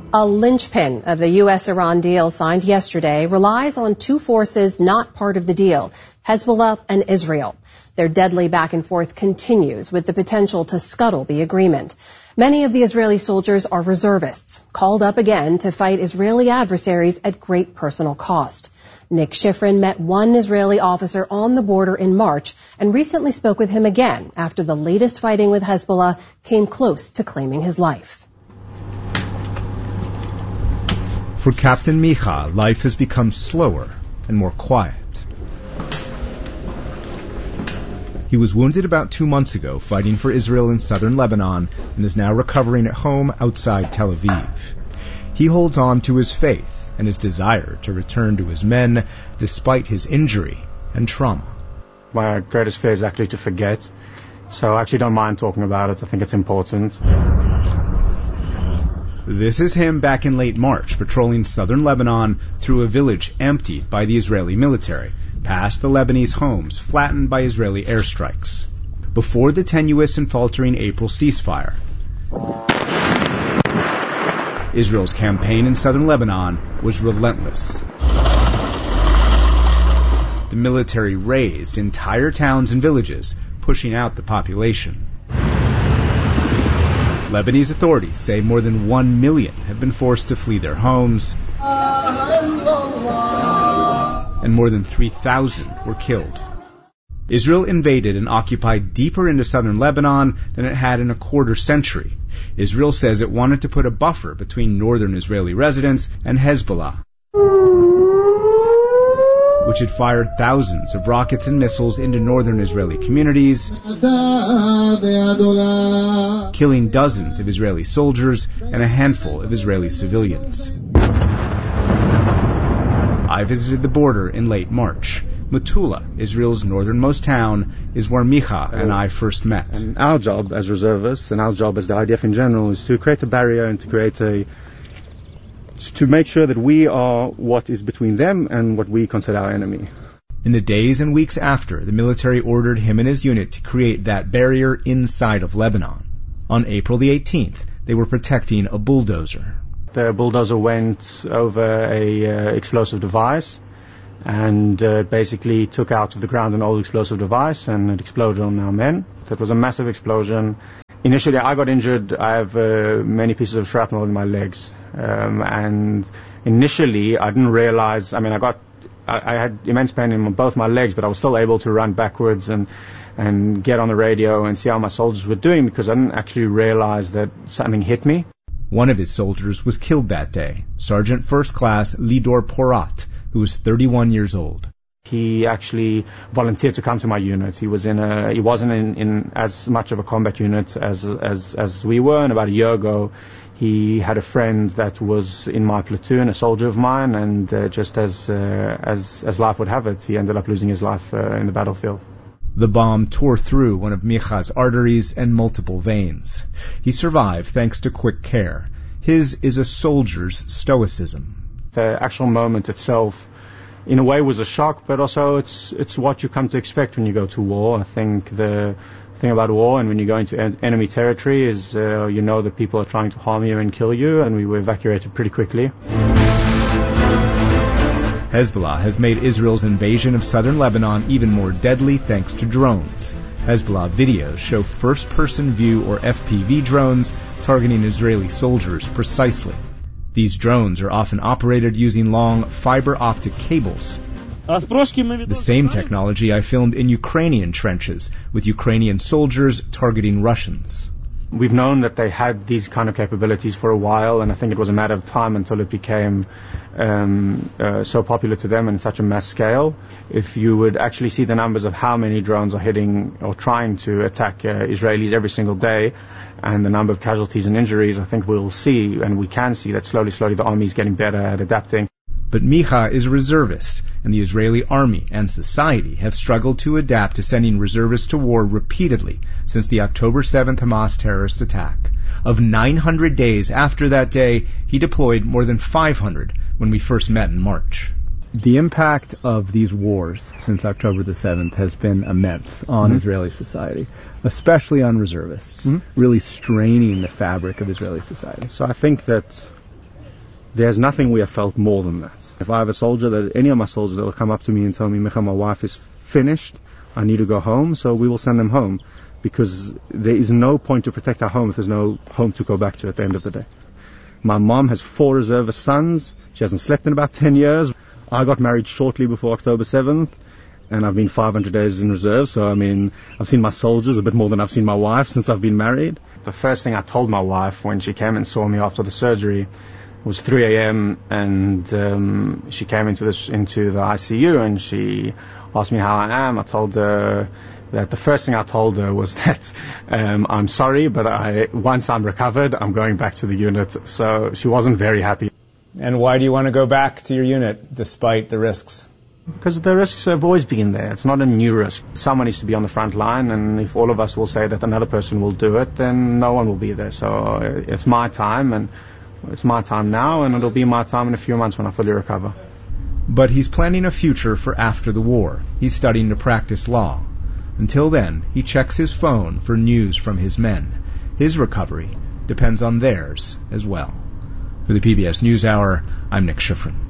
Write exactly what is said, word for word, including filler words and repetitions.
A linchpin of the U S Iran deal signed yesterday relies on two forces not part of the deal, Hezbollah and Israel. Their deadly back and forth continues with the potential to scuttle the agreement. Many of the Israeli soldiers are reservists, called up again to fight Israeli adversaries at great personal cost. Nick Schifrin met one Israeli officer on the border in March and recently spoke with him again after the latest fighting with Hezbollah came close to claiming his life. For Captain Micha, life has become slower and more quiet. He was wounded about two months ago fighting for Israel in southern Lebanon and is now recovering at home outside Tel Aviv. He holds on to his faith and his desire to return to his men despite his injury and trauma. My greatest fear is actually to forget, so I actually don't mind talking about it. I think it's important. This is him back in late March, patrolling southern Lebanon through a village emptied by the Israeli military, past the Lebanese homes flattened by Israeli airstrikes. Before the tenuous and faltering April ceasefire, Israel's campaign in southern Lebanon was relentless. The military razed entire towns and villages, pushing out the population. Lebanese authorities say more than one million have been forced to flee their homes, and more than three thousand were killed. Israel invaded and occupied deeper into southern Lebanon than it had in a quarter century. Israel says it wanted to put a buffer between northern Israeli residents and Hezbollah, which had fired thousands of rockets and missiles into northern Israeli communities, killing dozens of Israeli soldiers and a handful of Israeli civilians. I visited the border in late March. Metula, Israel's northernmost town, is where Micha and I first met. And our job as reservists and our job as the I D F in general is to create a barrier and to create a to make sure that we are what is between them and what we consider our enemy. In the days and weeks after, the military ordered him and his unit to create that barrier inside of Lebanon. On April the eighteenth, they were protecting a bulldozer. The bulldozer went over a uh, explosive device and uh, basically took out of the ground an old explosive device, and it exploded on our men. That was a massive explosion. Initially, I got injured. I have uh, many pieces of shrapnel in my legs. Um, and initially, I didn't realize, I mean, I got, I, I had immense pain in both my legs, but I was still able to run backwards and, and get on the radio and see how my soldiers were doing, because I didn't actually realize that something hit me. One of his soldiers was killed that day, Sergeant First Class Lidor Porat, who was thirty-one years old. He actually volunteered to come to my unit. He was in a, he wasn't in, in as much of a combat unit as, as, as we were, and about a year ago, he had a friend that was in my platoon, a soldier of mine, and uh, just as, uh, as, as life would have it, he ended up losing his life uh, in the battlefield. The bomb tore through one of Micha's arteries and multiple veins. He survived thanks to quick care. His is a soldier's stoicism. The actual moment itself, in a way, was a shock, but also it's it's what you come to expect when you go to war. I think the thing about war and when you go into en- enemy territory is uh, you know that people are trying to harm you and kill you, and we were evacuated pretty quickly. Hezbollah has made Israel's invasion of southern Lebanon even more deadly thanks to drones. Hezbollah videos show first-person view or F P V drones targeting Israeli soldiers precisely. These drones are often operated using long fiber-optic cables. The same technology I filmed in Ukrainian trenches with Ukrainian soldiers targeting Russians. We've known that they had these kind of capabilities for a while, and I think it was a matter of time until it became um, uh, so popular to them in such a mass scale. If you would actually see the numbers of how many drones are hitting or trying to attack uh, Israelis every single day, and the number of casualties and injuries, I think we'll see, and we can see that slowly, slowly the army is getting better at adapting. But Micha is a reservist, and the Israeli army and society have struggled to adapt to sending reservists to war repeatedly since the October seventh Hamas terrorist attack. Of nine hundred days after that day, he deployed more than five hundred when we first met in March. The impact of these wars since October the seventh has been immense on mm-hmm. Israeli society, especially on reservists, mm-hmm. really straining the fabric of Israeli society. So I think that There's nothing we have felt more than that. If I have a soldier, that any of my soldiers that will come up to me and tell me, Micha, my wife is finished, I need to go home, so we will send them home, because there is no point to protect our home if there's no home to go back to at the end of the day. My mom has four reservist sons. She hasn't slept in about ten years. I got married shortly before October seventh, and I've been five hundred days in reserve, so I mean, I've seen my soldiers a bit more than I've seen my wife since I've been married. The first thing I told my wife when she came and saw me after the surgery was three a.m. and um, she came into this into the I C U and she asked me how I am. I told her that the first thing I told her was that um, I'm sorry, but I once I'm recovered, I'm going back to the unit. So she wasn't very happy. And why do you want to go back to your unit despite the risks? Because the risks have always been there. It's not a new risk. Someone needs to be on the front line, and if all of us will say that another person will do it, then no one will be there. So it's my time, and it's my time now, and it'll be my time in a few months when I fully recover. But he's planning a future for after the war. He's studying to practice law. Until then, he checks his phone for news from his men. His recovery depends on theirs as well. For the P B S NewsHour, I'm Nick Schifrin.